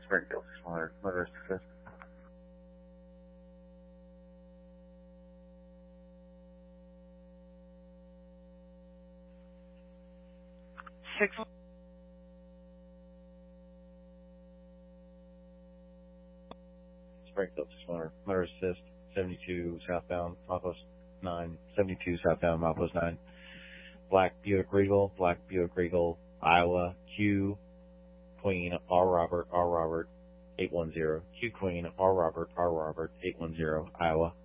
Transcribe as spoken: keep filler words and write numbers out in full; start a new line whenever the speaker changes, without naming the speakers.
Springfield, six one hundred, motorist assist.
Six.
Springfield, six one hundred, motorist assist, seventy-two southbound, milepost nine, seventy-two southbound, milepost nine. Black Buick Regal, Black Buick Regal, Iowa, Q Queen, R Robert, R Robert, eight one zero. Q Queen, R Robert, R Robert, eight one zero, Iowa.